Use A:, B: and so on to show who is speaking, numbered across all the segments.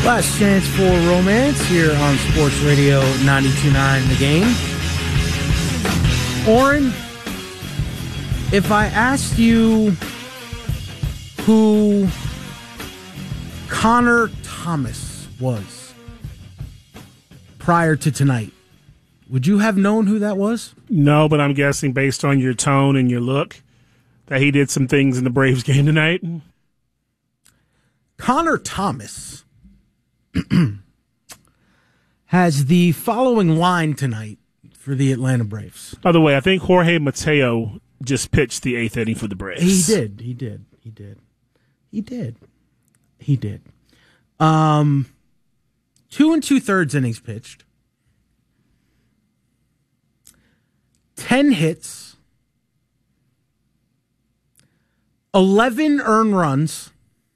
A: Last chance for romance here on Sports Radio 92.9 The Game. Oren, if I asked you who Connor Thomas was prior to tonight, would you have known who that was?
B: No, but I'm guessing based on your tone and your look that he did some things in the Braves game tonight.
A: Connor Thomas has the following line tonight for the Atlanta Braves.
B: By the way, I think Jorge Mateo just pitched the 8th inning for the Braves.
A: He did. 2 2/3 innings pitched. 10 hits. 11 earned runs.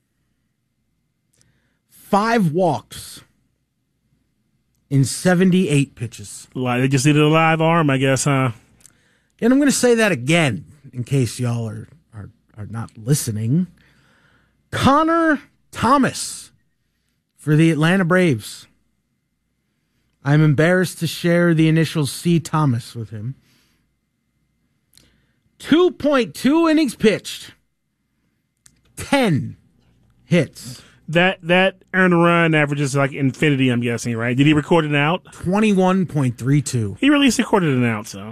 A: 5 walks in 78 pitches.
B: They just needed a live arm, I guess, huh?
A: And I'm going to say that again in case y'all are not listening. Connor Thomas for the Atlanta Braves. I'm embarrassed to share the initials C. Thomas with him. 2.2 innings pitched. 10 hits.
B: That earned run averages like infinity, I'm guessing, right? Did he record it out?
A: 21.32.
B: He released recorded it out, so.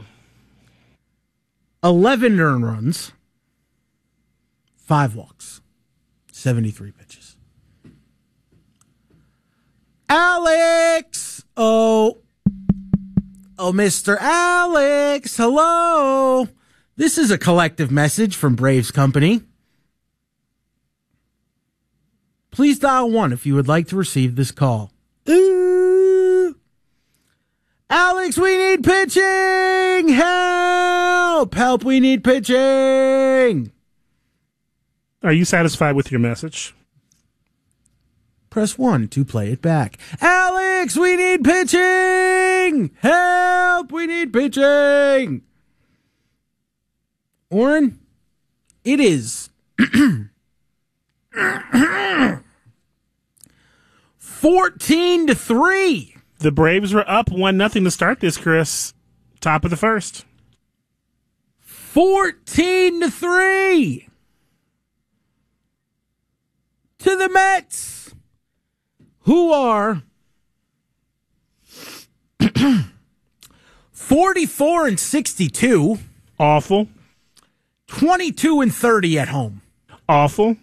A: 11 earned runs. 5 walks. 73 pitches. Alex! Oh, Mr. Alex, hello. This is a collective message from Braves Company. Please dial 1 if you would like to receive this call. Ooh. Alex, we need pitching! Help! Help, we need pitching!
B: Are you satisfied with your message?
A: Press 1 to play it back. Alex, we need pitching! Help, we need pitching! Oren, it is 14-3.
B: The Braves were up 1-0 to start this, Chris. Top of the first.
A: 14-3 to the Mets, who are 44-62.
B: Awful.
A: 22-30 at home.
B: Awful.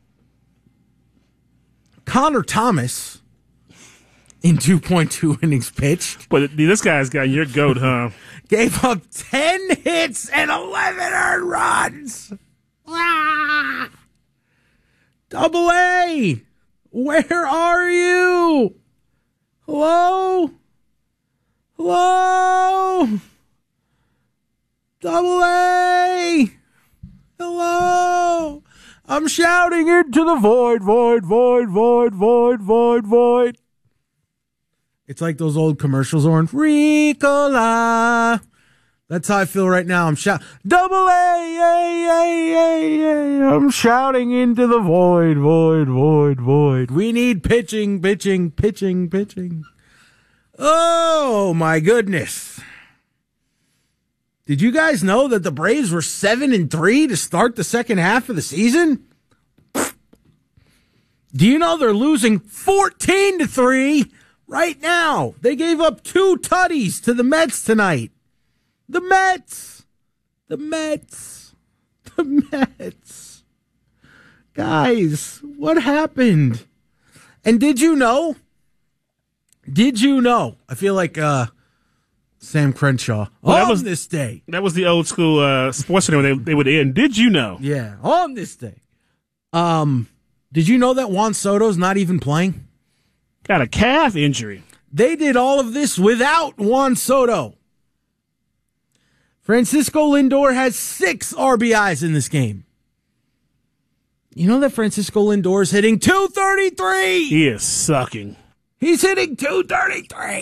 A: Connor Thomas in 2.2 innings pitched.
B: But this guy's got your goat, huh?
A: Gave up 10 hits and 11 earned runs. Ah! Double A, where are you? Hello? Hello? Double A, hello? I'm shouting into the void, void, void, void, void, void, void. It's like those old commercials, Orange. Ricola. That's how I feel right now. I'm shouting. Double A. I'm shouting into the void, void, void, void. We need pitching, pitching, pitching, pitching. Oh, my goodness. Did you guys know that the Braves were 7-3 to start the second half of the season? Do you know they're losing 14-3 right now? They gave up 2 tutties to the Mets tonight. The Mets. Guys, what happened? And did you know? I feel like Sam Crenshaw. This day.
B: That was the old school sports center when they would end. Did you know?
A: Yeah, on this day. Did you know that Juan Soto's not even playing?
B: Got a calf injury.
A: They did all of this without Juan Soto. Francisco Lindor has 6 RBIs in this game. You know that Francisco Lindor is hitting .233?
B: He is sucking.
A: He's hitting .233.